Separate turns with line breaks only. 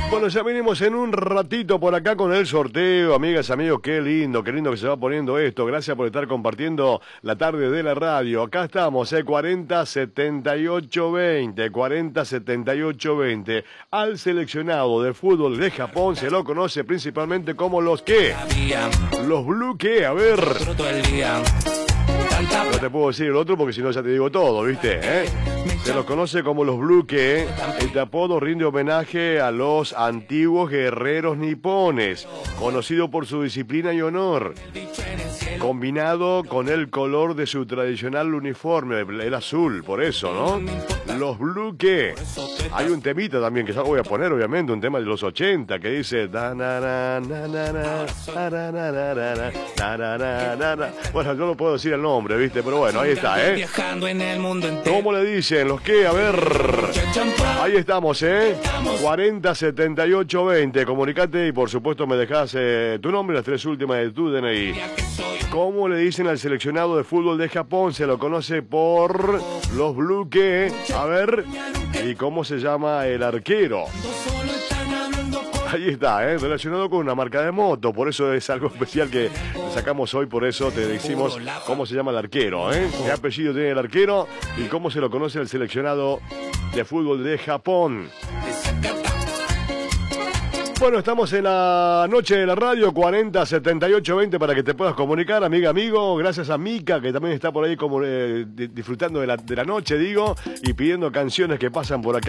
Bueno, ya venimos en un ratito por acá con el sorteo, amigas, amigos, qué lindo que se va poniendo esto. Gracias por estar compartiendo la tarde de la radio. Acá estamos, 40 78 20, 40 78 20. Al seleccionado de fútbol de Japón se lo conoce principalmente como los que, los Blue que, a ver. No te puedo decir el otro porque si no ya te digo todo, ¿viste? Se los conoce como los Blue que. Este apodo rinde homenaje a los antiguos guerreros nipones, conocido por su disciplina y honor, combinado con el color de su tradicional uniforme, el azul, por eso, ¿no? Los Blue que. Hay un temita también que ya voy a poner, obviamente, un tema de los 80 que dice... Bueno, yo no puedo decir el nombre, ¿viste? Pero bueno, ahí está, ¿Cómo le dicen? ¿Los qué? A ver. Ahí estamos, 40 78 20. Comunicate y por supuesto me dejás tu nombre, las tres últimas de tu DNI. ¿Cómo le dicen al seleccionado de fútbol de Japón? Se lo conoce por los Blue que. A ver. ¿Y cómo se llama el arquero? Ahí está, relacionado con una marca de moto, por eso es algo especial que sacamos hoy, por eso te decimos cómo se llama el arquero, qué apellido tiene el arquero y cómo se lo conoce el seleccionado de fútbol de Japón. Bueno, estamos en la noche de la radio, 40 78 20, para que te puedas comunicar, amiga, amigo. Gracias a Mika, que también está por ahí como disfrutando de la noche, digo, y pidiendo canciones que pasan por acá.